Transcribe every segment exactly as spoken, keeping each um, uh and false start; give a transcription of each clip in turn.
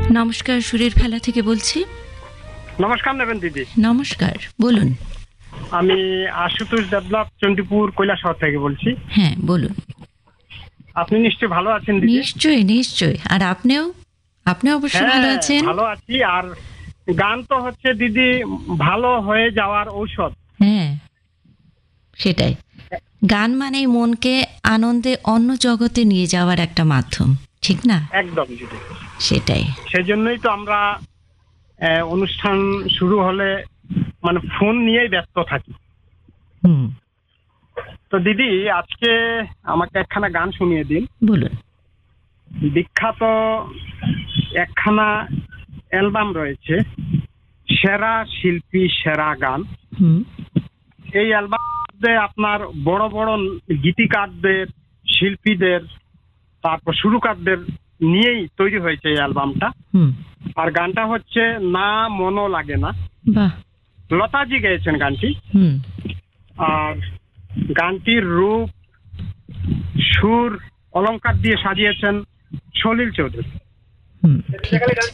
নমস্কার, সুরের ফেলা থেকে বলছি। নমস্কার নেবেন দিদি। নমস্কার, বলুন। আমি আশুতোষ দেবনাথ চণ্ডীপুর কৈলাসহর থেকে বলছি। হ্যাঁ, বলুন। আপনি নিশ্চয়ই ভালো আছেন দিদি? নিশ্চয়ই নিশ্চয়ই। আর আপনিও? আপনি অবশ্যই ভালো আছেন। ভালো আছি। আর গান তো হচ্ছে দিদি ভালো হয়ে যাওয়ার ঔষধ। হ্যাঁ, সেটাই। গান মানে মনকে আনন্দে অন্য জগতে নিয়ে যাওয়ার একটা মাধ্যম, ঠিক না? একদম দিদি, সেটাই। সেজন্যই তো আমরা আহ, অনুষ্ঠান শুরু হলে মানে ফোন নিয়েই ব্যস্ত থাকি। হুম, তো দিদি আজকে আমাকে একখানা গান শুনিয়ে দিন। বলুন। বিখ্যাত একখানা অ্যালবাম রয়েছে, সেরা শিল্পী সেরা গান। হুম, এই অ্যালবামে আপনার বড় বড় গীতিকারদের, শিল্পীদের, তারপর সুরকারদের নিয়েই তৈরি হয়েছে এই অ্যালবামটা। হুম, আর গানটা হচ্ছে না মনও লাগে না। বাহ। লতাজি গেয়েছেন গানটি। হুম, আর গানটির রূপ, সুর, অলংকার দিয়ে সাজিয়েছেন সলিল চৌধুরী। হুম, ঠিক আছে।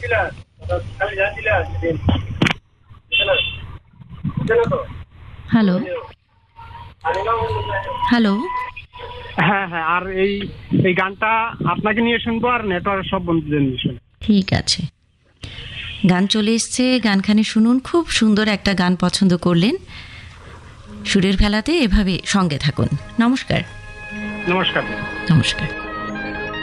হ্যালো হ্যালো হ্যাঁ হ্যাঁ, আর এই এই গানটা আপনাকে নিয়ে শুনবো আর নেটওয়ার্ক সব বন্ধুদের নিয়ে শুনবো। ঠিক আছে, গান চলে এসছে, গানখানে শুনুন। খুব সুন্দর একটা গান পছন্দ করলেন। সুরের ফেলাতে এভাবে সঙ্গে থাকুন। নমস্কার। নমস্কার। নমস্কার।